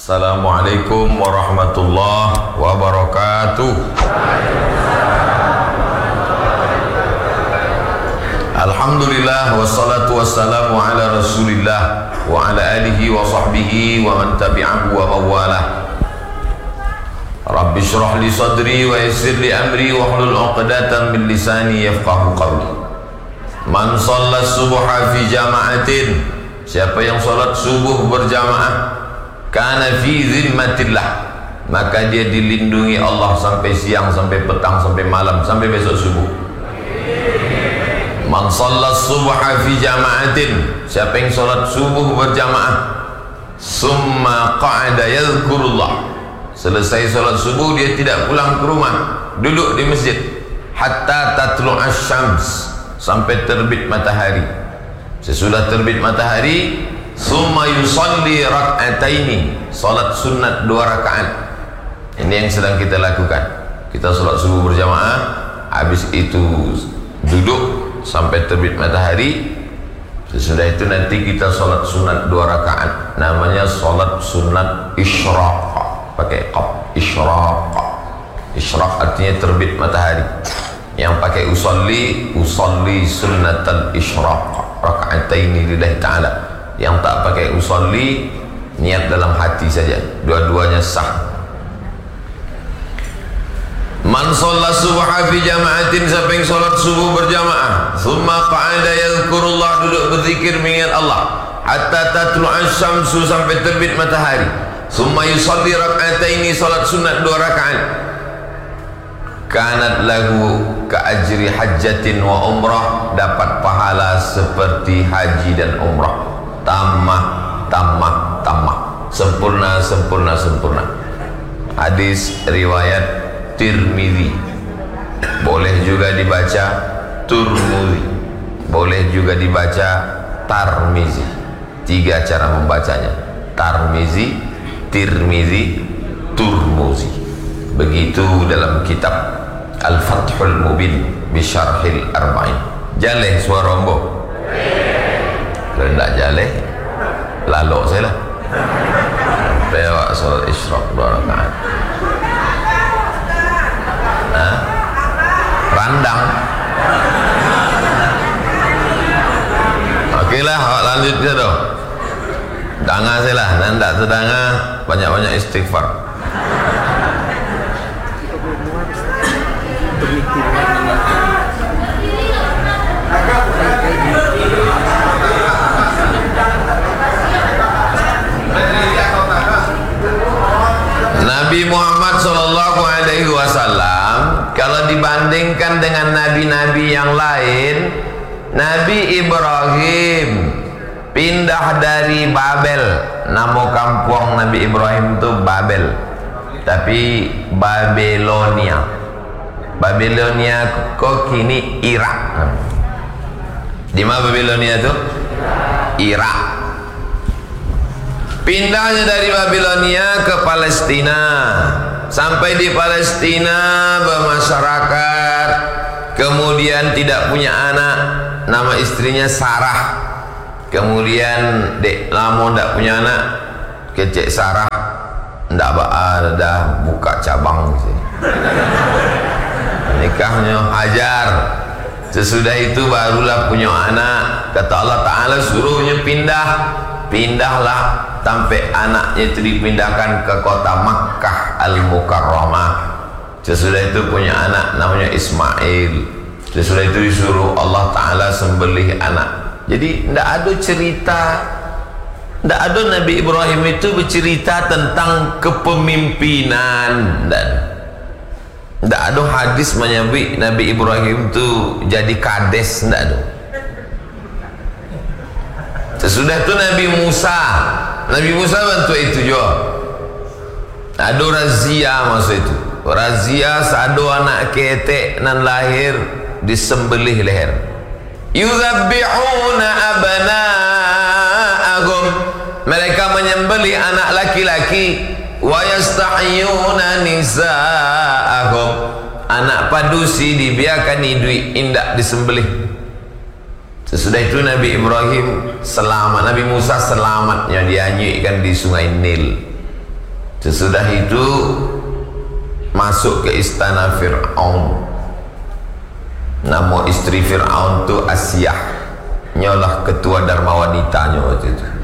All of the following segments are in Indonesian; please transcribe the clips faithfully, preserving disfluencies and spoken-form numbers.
Assalamualaikum warahmatullahi wabarakatuh. Alhamdulillah wassalatu wassalamu ala rasulillah wa ala alihi wa sahbihi wa man tabi'ahu wa mawalah. Rabbi syrah li sadri wa yassir li amri wa hlul uqdatan min lisani yafqahu qawli. Man shalla subha fi jama'atin, siapa yang salat subuh berjamaah, kana fi zimmatillah, maka dia dilindungi Allah sampai siang, sampai petang, sampai malam, sampai besok subuh. Man shalla subha fi jama'atin, siapa yang salat subuh berjamaah, summa qa'ada yadhkurullah, selesai salat subuh dia tidak pulang ke rumah, duduk di masjid hatta tatlu'asy syams, sampai terbit matahari. Sesudah terbit matahari, summa yusalli rak'ataini, salat sunat dua rakaat. Ini yang sedang kita lakukan. Kita salat subuh berjamaah, habis itu duduk sampai terbit matahari. Sesudah itu nanti kita salat sunat dua rakaat, namanya salat sunat isyraq, pakai qaf, isyraq. Isyraq artinya terbit matahari. Yang pakai usolli, usolli sunnatal isyraq raka'ataini lillahi ta'ala. Yang tak pakai usolli, niat dalam hati saja, dua-duanya sah. Man shalla subha fi jama'atin, siapa yang salat subuh berjamaah, thumma qa'ada yadhkurullah, duduk berzikir mengingat Allah, hatta tatlu'asy syamsu, sampai terbit matahari, thumma yusalli raka'ataini, salat sunat dua rakaat, kanat lahu ka'ajri hajjatin wa umrah, dapat pahala seperti haji dan umrah. Tamah, tamah, tamah, sempurna, sempurna, sempurna. Hadis riwayat Tirmidzi, boleh juga dibaca Turmudi, boleh juga dibaca Tarmizi. Tiga cara membacanya: Tarmizi, Tirmidzi, Turmuzi. Begitu dalam kitab Al-Fathul Mubin Bisyarhil Arba'in. Jaleh suara rombo, kalau tidak jaleh lalok saya lah. Lewat salat isyraq dua rakaat. Nah, randang. Okey lah, lanjut je tu. Danga saya lah, dan tak sedanga banyak-banyak istighfar. Nabi Muhammad Shallallahu Alaihi Wasallam, kalau dibandingkan dengan nabi-nabi yang lain, Nabi Ibrahim pindah dari Babel. Nama kampung Nabi Ibrahim itu Babel, tapi Babilonia. Babilonia kok kini Irak. Di mana Babilonia itu? Irak. Pindahnya dari Babilonia ke Palestina. Sampai di Palestina bermasyarakat, kemudian tidak punya anak, nama istrinya Sarah. Kemudian dek lama tidak punya anak, kecek Sarah tidak ada, buka cabang sih. Nikahnya Hajar. Sesudah itu barulah punya anak. Kata Allah Ta'ala suruhnya pindah, pindahlah sampai anaknya itu dipindahkan ke kota Makkah Al-Mukarramah. Sesudah itu punya anak namanya Ismail. Sesudah itu disuruh Allah Ta'ala sembelih anak. Jadi tidak ada cerita, tidak ada Nabi Ibrahim itu bercerita tentang kepemimpinan, dan tidak ada hadis menyebut Nabi Ibrahim itu jadi kades, tidak ada. Sesudah itu Nabi Musa, Nabi Musa bantu itu juga. Ada razia masa itu. Razia satu anak ketek nan lahir disembelih leher. Yuzabbihuna abna'ahum, mereka menyembelih anak laki-laki. Wa yastahyuna nisa'ahum, anak padusi dibiarkan hidup, indak disembelih. Sesudah itu Nabi Ibrahim selamat, Nabi Musa selamatnya dianyuikan di sungai Nil. Sesudah itu masuk ke istana Fir'aun. Nama istri Fir'aun tu Asiyah, nyolah ketua Dharma Wanitanya waktu itu.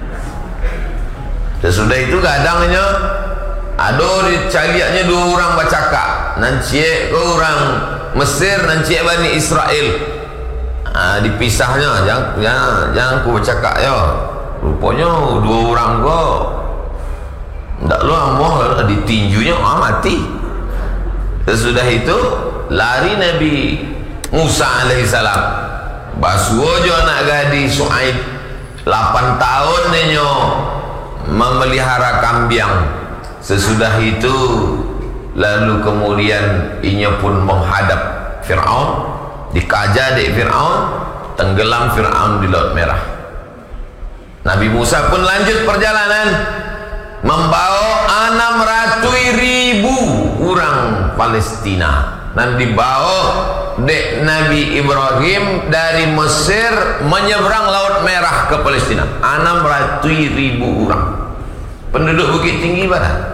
Sesudah itu kadangnya ada caliaknya dua orang bercakap, nanciek ke orang Mesir, nanciek Bani Israel. Ah, dipisahnya, jangan jangan, jangan ku bercakap ya. Rupanya dua orang kok ndak lu amoh ditinjunya ah, mati. Sesudah itu lari Nabi Musa alaihissalam, basuh jo anak gadis Su'aib lapan tahun nenyo memelihara kambiang. Sesudah itu lalu kemudian inya pun menghadap Fir'aun, dikaja dek Fir'aun, tenggelam Fir'aun di Laut Merah. Nabi Musa pun lanjut perjalanan membawa enam ratus ribu orang Palestina, dan dibawa dek Nabi Ibrahim dari Mesir menyeberang Laut Merah ke Palestina. enam ratus ribu orang penduduk Bukit Tinggi mana?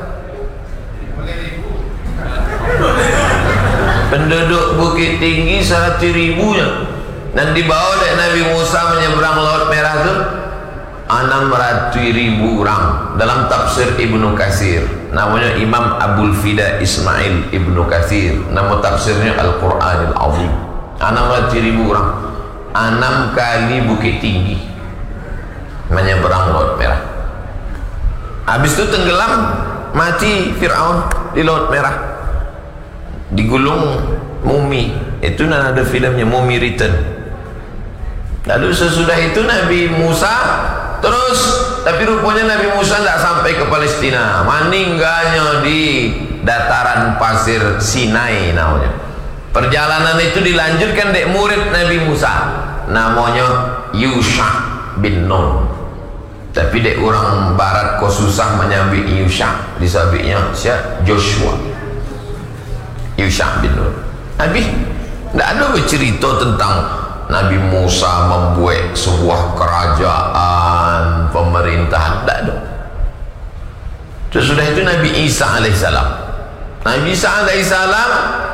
Penduduk Bukit Tinggi seratus ribunya, dan dibawa dek Nabi Musa menyeberang Laut Merah itu enam ratus ribu orang. Dalam tafsir Ibnu Katsir, namanya Imam Abul Fida Ismail Ibnu Katsir, nama tafsirnya Al-Quranil Azim, enam ratus ribu orang, enam kali Bukit Tinggi menyeberang Laut Merah. Habis itu tenggelam, mati Fir'aun di Laut Merah, digulung mumi. Itu ada filmnya, Mummy Return. Lalu sesudah itu Nabi Musa terus, tapi rupanya Nabi Musa tidak sampai ke Palestina, meninggalnya di dataran pasir Sinai namanya. Perjalanan itu dilanjutkan dek murid Nabi Musa, namanya Yusha bin Nun. Tapi dek orang barat kok susah menyabik Yusha, disabiknya siapa? Joshua. Yusha bin Nun. Habis tidak ada bercerita tentang Nabi Musa membuat sebuah kerajaan, pemerintahan, tidak ada. Sesudah itu Nabi Isa alaihissalam. Nabi Isa alaihissalam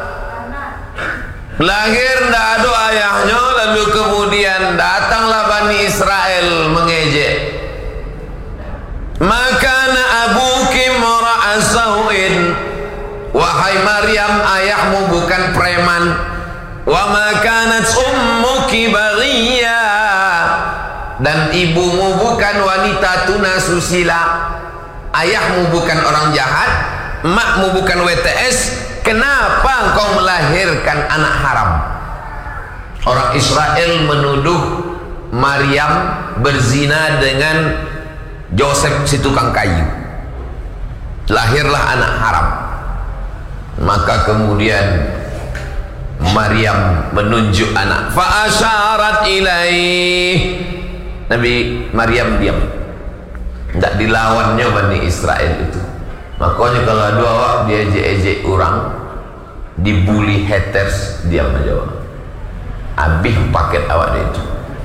lahir, tidak ada ayahnya. Lalu kemudian datanglah Bani Israel mengejek, makana abuki mara'a sawin, wahai Maryam, ayahmu bukan preman. Wa ma kanat ummuki baghiya, dan ibumu bukan wanita tunasusila. Ayahmu bukan orang jahat, makmu bukan W T S. Kenapa engkau melahirkan anak haram? Orang Israel menuduh Maryam berzina dengan Joseph si tukang kayu. Lahirlah anak haram. Maka kemudian Maryam menunjuk anak, fa asyarat ilaih. Nabi Maryam diam, tidak dilawannya Bani Israel itu. Makanya kalau ada awak dia ejek-ejek orang, dibully haters, diam aja awak. Habis paket awak dia itu.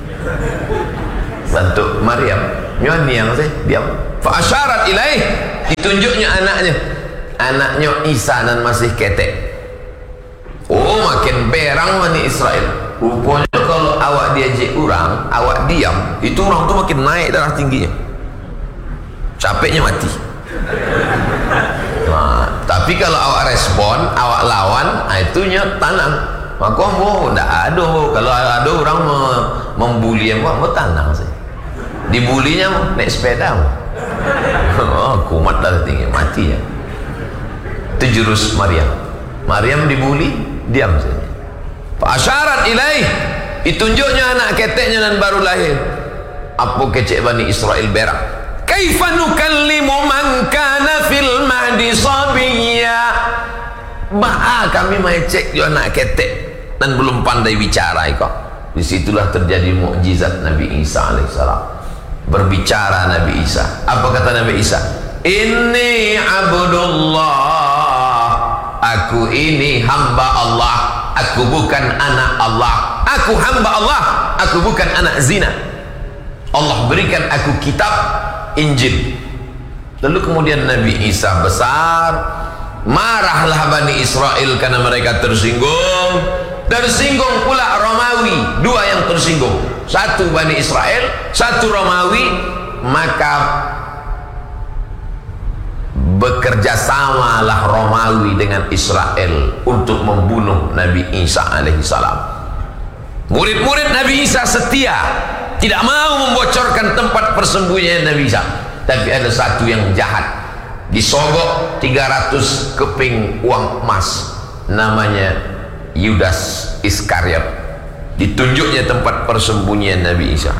Bantu Maryam, nyoni yang saya diam. Fa asyarat ilaih, ditunjuknya anaknya, anaknya Isa dan masih ketek. Oh, makin berang Bani Israel. Rupanya kalau awak diajak orang, awak diam, itu orang tu makin naik darah tingginya, capeknya mati. Nah, tapi kalau awak respon, awak lawan, nah itunya tanang. Maka mau tidak ada. Kalau ada orang membuli, mau mau tanang sih. Dibulinya naik sepeda. Oh, kumat darah tinggi, mati ya. Itu jurus Maryam. Maryam dibuli, diam saja. Asyarat ilaih, ditunjuknya anak keteknya dan baru lahir. Apa kecek Bani Israel berak? Kaifa nukallimu man kana fil mahdi sabiyya? Bah, kami mengecek jo anak ketek dan belum pandai bicara kok. Disitulah terjadi mukjizat Nabi Isa alaihissalam. Berbicara Nabi Isa. Apa kata Nabi Isa? Inni abdullah, aku ini hamba Allah, aku bukan anak Allah. Aku hamba Allah, aku bukan anak zina. Allah berikan aku kitab Injil. Lalu kemudian Nabi Isa besar, marahlah Bani Israel karena mereka tersinggung. Tersinggung pula Romawi, dua yang tersinggung, satu Bani Israel, satu Romawi. Maka bekerja samalah Romawi dengan Israel untuk membunuh Nabi Isa alaihissalam. Murid-murid Nabi Isa setia, tidak mau membocorkan tempat persembunyian Nabi Isa. Tapi ada satu yang jahat, disogok tiga ratus keping uang emas, namanya Yudas Iskariot. Ditunjuknya tempat persembunyian Nabi Isa.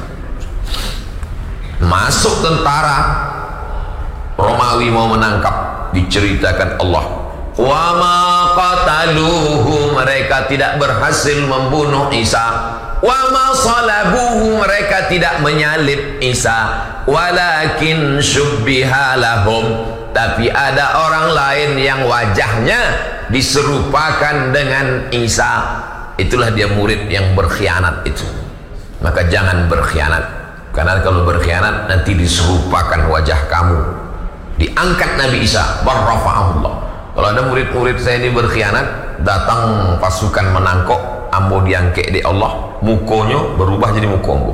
Masuk tentara Romawi mau menangkap, diceritakan Allah, wa ma qataluhu, mereka tidak berhasil membunuh Isa. Wa ma salabuhu, mereka tidak menyalib Isa. Walakin syubbiha lahum, tapi ada orang lain yang wajahnya diserupakan dengan Isa. Itulah dia murid yang berkhianat itu. Maka jangan berkhianat, karena kalau berkhianat nanti diserupakan wajah kamu. Diangkat Nabi Isa, barrafa'ahullah. Kalau ada murid-murid saya ini berkhianat, datang pasukan menangkok, ambo diangkat di Allah, mukonya berubah jadi mukombo.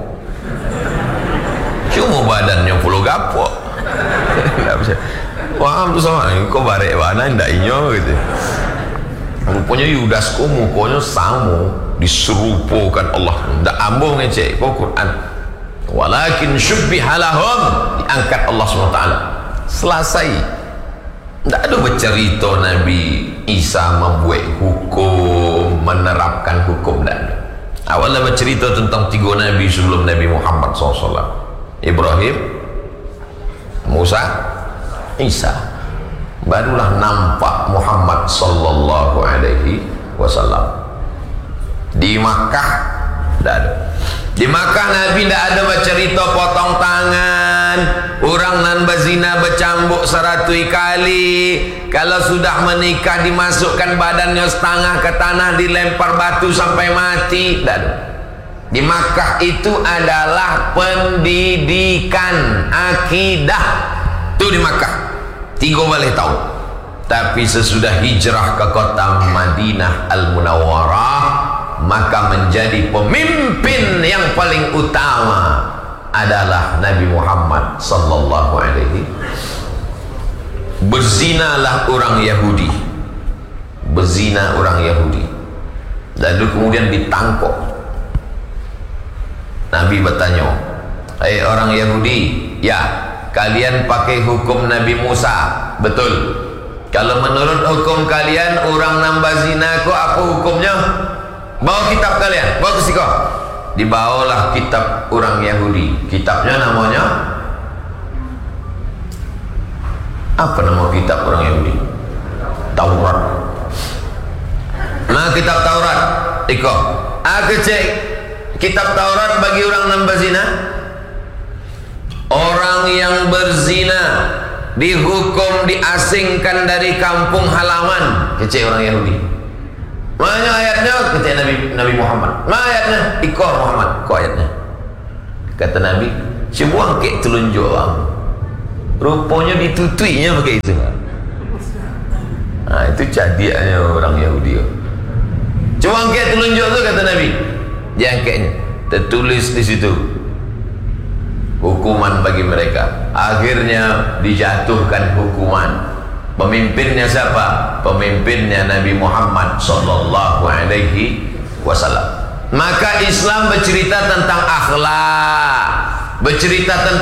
Cuma badannya pulau gapo. Tidak bisa. Wah, tu sama. Kau barek mana? Tidak inyo gitu. Rupanya Yudas kau mukonya sama, diserupakan Allah. Tidak ambo ngecek. Kau Quran. Walakin syubbiha lahum, diangkat Allah subhanahu wa taala. Selesai. Tidak ada bercerita Nabi Isa membuat hukum, menerapkan hukum. Tidak ada. Awalnya bercerita tentang tiga Nabi sebelum Nabi Muhammad shallallahu alaihi wasallam. Ibrahim, Musa, Isa. Barulah nampak Muhammad sallallahu alaihi wasallam. Di Makkah tidak ada. Di Makkah Nabi tidak ada bercerita potong tangan, orang nan berzina bercambuk seratus kali, kalau sudah menikah dimasukkan badannya setengah ke tanah, dilempar batu sampai mati. Tidak ada. Di Makkah itu adalah pendidikan akidah. Itu di Makkah. Tiga boleh tahu. Tapi sesudah hijrah ke kota Madinah Al-Munawwarah, maka menjadi pemimpin yang paling utama adalah Nabi Muhammad sallallahu alaihi. Berzinalah orang Yahudi. Berzina orang Yahudi. Lalu kemudian ditangkap. Nabi bertanya, "Hai orang Yahudi, ya, kalian pakai hukum Nabi Musa, betul? Kalau menurut hukum kalian orang nambah zina kok apa hukumnya? Bawa kitab kalian, bawa ke siko." Dibawalah kitab orang Yahudi. Kitabnya namanya apa nama kitab orang Yahudi? Taurat. Nah, kitab Taurat. Iko, aku cek kitab Taurat bagi orang nambah zina. Orang yang berzina dihukum diasingkan dari kampung halaman. Kecek orang Yahudi. Mana ayatnya? Kata Nabi Nabi Muhammad. Mana ayatnya? Ikor Muhammad. Kok ayatnya? Kata Nabi, sebuah kek telunjuk bang. Rupanya ditutuinya pakai itu. Nah, itu jadiannya orang Yahudi. Cuma kek telunjuk tu kata Nabi. Jangkeknya tertulis di situ hukuman bagi mereka. Akhirnya dijatuhkan hukuman. Pemimpinnya siapa? Pemimpinnya Nabi Muhammad sallallahu alaihi wasallam. Maka Islam bercerita tentang akhlak, bercerita tentang